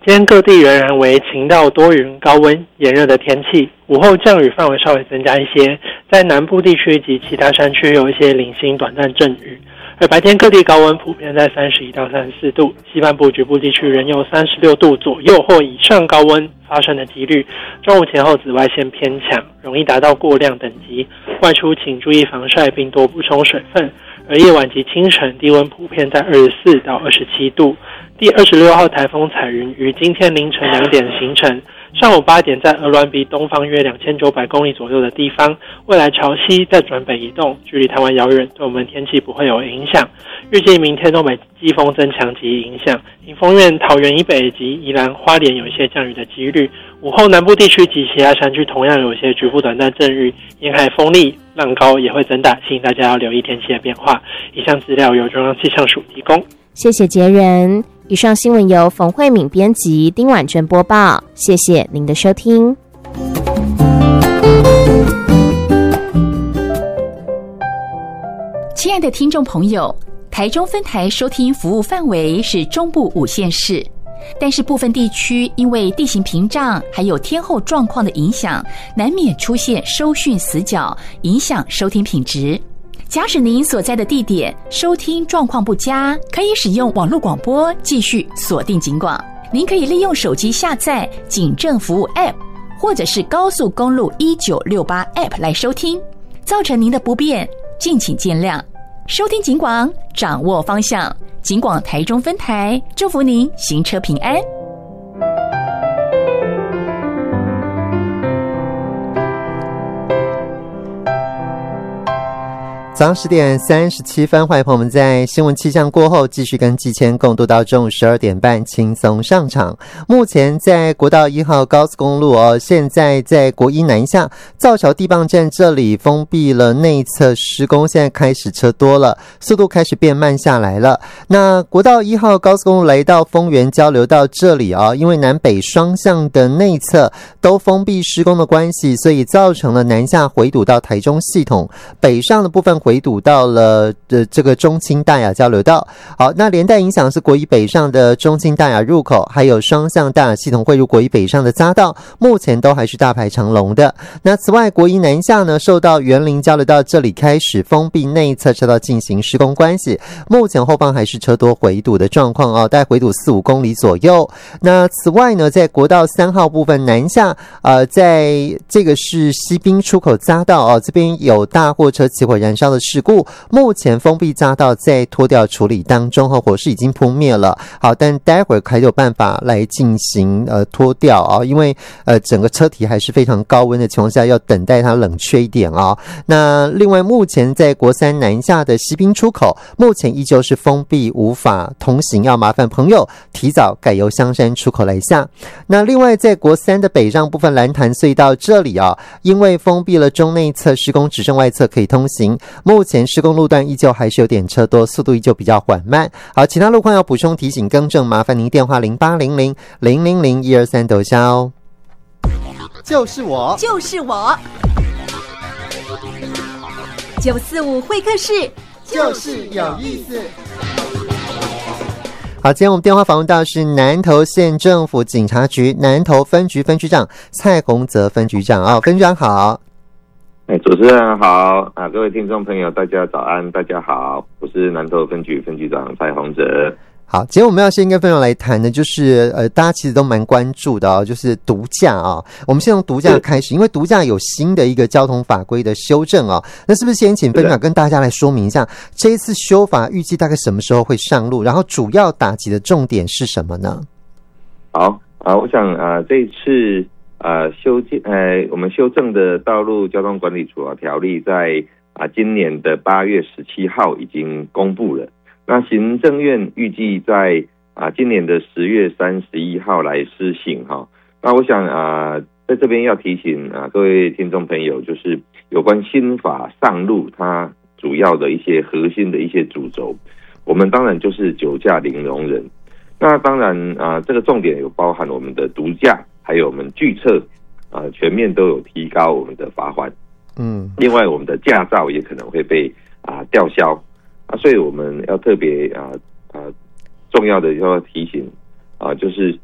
今天各地仍然为晴到多云、高温、炎热的天气，午后降雨范围稍微增加一些，在南部地区及其他山区有一些零星短暂阵雨。而白天各地高温普遍在31到34度，西半部局部地区仍有36度左右或以上高温发生的几率。中午前后紫外线偏强，容易达到过量等级，外出请注意防晒并多补充水分。而夜晚及清晨低温普遍在24到27度。第26号台风彩云于今天凌晨2点形成，上午8点在鹅銮鼻东方约2900公里左右的地方，未来朝西再转北移动，距离台湾遥远，对我们天气不会有影响。预计明天东北季风增强及影响，迎风院、桃园以北及宜兰花莲有一些降雨的几率。午后南部地区及其他山区同样有一些局部短暂阵雨，沿海风力浪高也会增大，请大家要留意天气的变化。以上资料由中央气象署提供。 谢谢杰人。以上新闻由冯慧敏编辑，丁婉珍播报。谢谢您的收听。 亲爱的听众朋友，台中分台收听服务范围是中部5县市，但是部分地区因为地形屏障还有天候状况的影响，难免出现收讯死角，影响收听品质。假使您所在的地点收听状况不佳，可以使用网络广播继续锁定警广。您可以利用手机下载警政服务 App 或者是高速公路1968 App 来收听，造成您的不便敬请见谅。收听警广，掌握方向，警广台中分台祝福您行车平安。 早上10点37分，欢迎朋友们在新闻气象过后继续跟季谦共度到中午12点半，轻松上场。目前在国道1号高速公路现在在国一南下造桥地磅站这里封闭了内侧施工，现在开始车多了，速度开始变慢下来了。那国道1号高速公路来到丰原交流道这里因为南北双向的内侧都封闭施工的关系，所以造成了南下回堵到台中系统，北上的部分回堵到了这个中清大雅交流道。好，那连带影响是国一北上的中清大雅入口，还有双向大雅系统汇入国一北上的匝道，目前都还是大排长龙的。那此外，国一南下呢，受到园林交流道这里开始封闭内侧车道进行施工关系，目前后方还是车多回堵的状况大概回堵4-5公里左右。那此外呢，在国道3号部分南下在这个是西滨出口匝道这边有大货车起火燃烧的事故，目前封闭匝道在拖吊处理当中，火势已经扑灭了。好，但待会儿还有办法来进行拖吊因为整个车体还是非常高温的情况下，要等待它冷却一点那另外，目前在国3南下的西滨出口，目前依旧是封闭，无法通行，要麻烦朋友提早改由香山出口来下。那另外，在国3的北上部分蓝潭隧道这里因为封闭了中内侧施工，只剩外侧可以通行。目前施工路段依旧还是有点车多，速度依旧比较缓慢。好，其他路况要补充提醒更正，麻烦您电话0800-000-123留下就是我，就是我，945会客室，就是有意思。 好，今天我们电话访问到是南投县政府警察局南投分局分局长蔡洪泽分局长分局长好。 主持人好各位听众朋友大家早安，大家好，我是南投分局分局长蔡洪泽。 好，今天我们要先跟分享来谈的就是大家其实都蛮关注的就是毒驾我们先从毒驾开始，因为毒驾有新的一个交通法规的修正那是不是先请分局长跟大家来说明一下这一次修法预计大概什么时候会上路，然后主要打击的重点是什么呢？ 好我想这一次我们修正的道路交通管理处罚条例在今年的8月17号已经公布了。那行政院预计在今年的10月31号来施行那我想在这边要提醒各位听众朋友，就是有关新法上路它主要的一些核心的一些主轴，我们当然就是酒驾零容忍。那当然这个重点有包含我们的毒驾还有我们拒测全面都有提高我们的罚款。另外我们的驾照也可能会被吊销所以我们要特别重要的要提醒就是